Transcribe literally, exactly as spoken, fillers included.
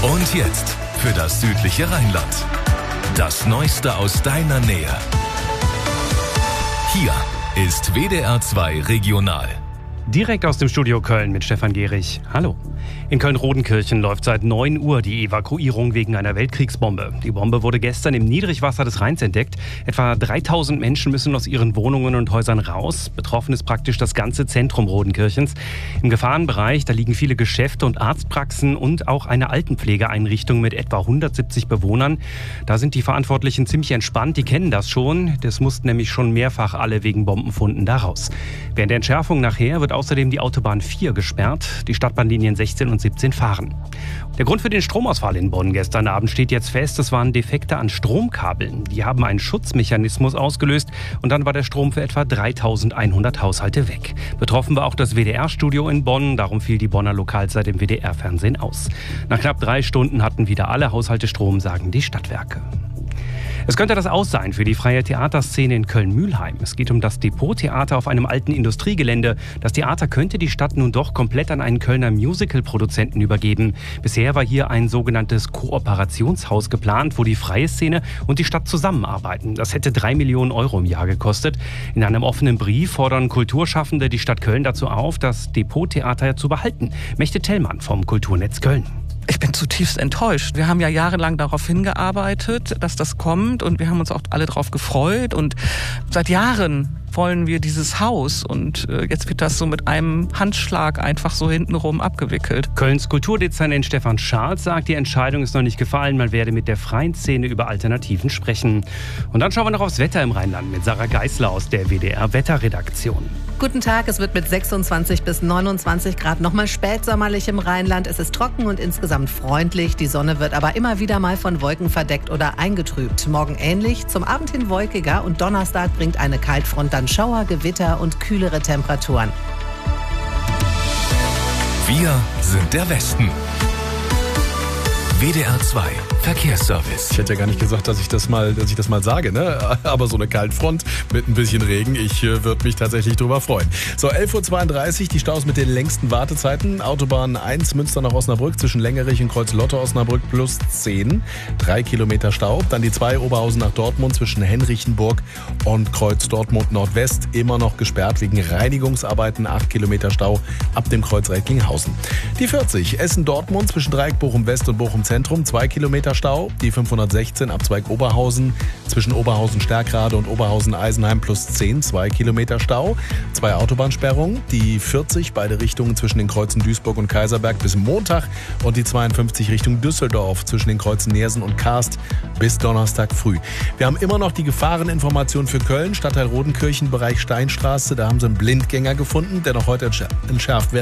Und jetzt für das südliche Rheinland. Das Neueste aus deiner Nähe. Hier ist W D R zwei Regional. Direkt aus dem Studio Köln mit Stefan Gehrig. Hallo. In Köln-Rodenkirchen läuft seit neun Uhr die Evakuierung wegen einer Weltkriegsbombe. Die Bombe wurde gestern im Niedrigwasser des Rheins entdeckt. Etwa dreitausend Menschen müssen aus ihren Wohnungen und Häusern raus. Betroffen ist praktisch das ganze Zentrum Rodenkirchens. Im Gefahrenbereich, da liegen viele Geschäfte und Arztpraxen und auch eine Altenpflegeeinrichtung mit etwa hundertsiebzig Bewohnern. Da sind die Verantwortlichen ziemlich entspannt, die kennen das schon. Das mussten nämlich schon mehrfach alle wegen Bombenfunden da raus. Während der Entschärfung nachher wird außerdem die Autobahn vier gesperrt. Die Stadtbahnlinien sechzehn und siebzehn fahren. Der Grund für den Stromausfall in Bonn gestern Abend steht jetzt fest. Es waren Defekte an Stromkabeln. Die haben einen Schutzmechanismus ausgelöst und dann war der Strom für etwa dreitausendeinhundert Haushalte weg. Betroffen war auch das W D R-Studio in Bonn. Darum fiel die Bonner Lokalzeit im W D R-Fernsehen aus. Nach knapp drei Stunden hatten wieder alle Haushalte Strom, sagen die Stadtwerke. Es könnte das Aus sein für die freie Theaterszene in Köln-Mühlheim. Es geht um das Depot-Theater auf einem alten Industriegelände. Das Theater könnte die Stadt nun doch komplett an einen Kölner Musical-Produzenten übergeben. Bisher war hier ein sogenanntes Kooperationshaus geplant, wo die freie Szene und die Stadt zusammenarbeiten. Das hätte drei Millionen Euro im Jahr gekostet. In einem offenen Brief fordern Kulturschaffende die Stadt Köln dazu auf, das Depot-Theater zu behalten. Mechte Tellmann vom Kulturnetz Köln. Ich bin zutiefst enttäuscht. Wir haben ja jahrelang darauf hingearbeitet, dass das kommt und wir haben uns auch alle darauf gefreut und seit Jahren wollen wir dieses Haus und jetzt wird das so mit einem Handschlag einfach so hintenrum abgewickelt. Kölns Kulturdezernent Stefan Scharz sagt, die Entscheidung ist noch nicht gefallen. Man werde mit der freien Szene über Alternativen sprechen. Und dann schauen wir noch aufs Wetter im Rheinland mit Sarah Geisler aus der W D R-Wetterredaktion. Guten Tag, es wird mit sechsundzwanzig bis neunundzwanzig Grad nochmal spätsommerlich im Rheinland. Es ist trocken und insgesamt freundlich. Die Sonne wird aber immer wieder mal von Wolken verdeckt oder eingetrübt. Morgen ähnlich, zum Abend hin wolkiger und Donnerstag bringt eine Kaltfront dann Schauer, Gewitter und kühlere Temperaturen. Wir sind der Westen. W D R zwei Verkehrsservice. Ich hätte ja gar nicht gesagt, dass ich das mal, dass ich das mal sage, ne? Aber so eine Kaltfront mit ein bisschen Regen, ich äh, würde mich tatsächlich drüber freuen. So, elf Uhr zweiunddreißig, die Staus mit den längsten Wartezeiten. Autobahn eins, Münster nach Osnabrück, zwischen Längerich und Kreuz-Lotte-Osnabrück plus zehn. Drei Kilometer Stau. Dann die zwei, Oberhausen nach Dortmund, zwischen Henrichenburg und Kreuz Dortmund Nordwest. Immer noch gesperrt wegen Reinigungsarbeiten. Acht Kilometer Stau ab dem Kreuz Recklinghausen. Die vierzig, Essen-Dortmund, zwischen Dreieck Bochum West und Bochum Zentrum. Zwei Kilometer Stau. Die fünfhundertsechzehn, Abzweig Oberhausen, zwischen Oberhausen-Stärkrade und Oberhausen-Eisenheim plus zehn, zwei Kilometer Stau. Zwei Autobahnsperrungen, die vierzig, beide Richtungen zwischen den Kreuzen Duisburg und Kaiserberg bis Montag und die zweiundfünfzig Richtung Düsseldorf zwischen den Kreuzen Neersen und Karst bis Donnerstag früh. Wir haben immer noch die Gefahreninformation für Köln, Stadtteil Rodenkirchen, Bereich Steinstraße, da haben sie einen Blindgänger gefunden, der noch heute entschärft werden